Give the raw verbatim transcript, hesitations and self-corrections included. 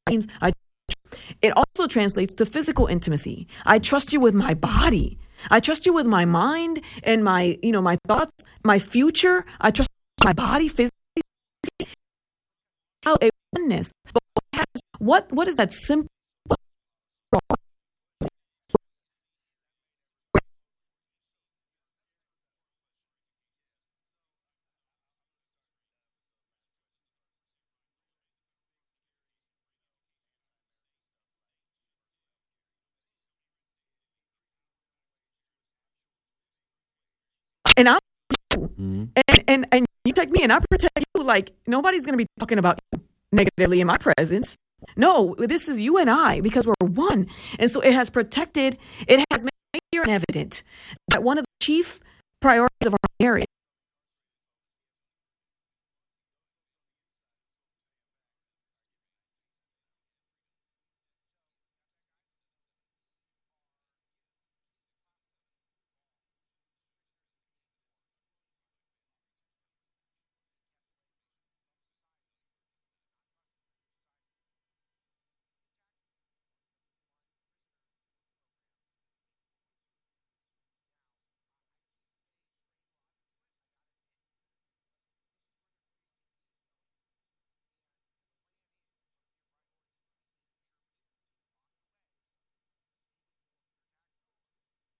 dreams. I, it also translates to physical intimacy. I trust you with my body. I trust you with my mind and my, you know, my thoughts, my future. I trust my body physically. How a oneness. But what, has, what what is that simple? And I'm mm-hmm. and, and and you protect me and I protect you. Like nobody's gonna be talking about you negatively in my presence. No, this is you and I because we're one. And so it has protected, it has made clear and evident that one of the chief priorities of our marriage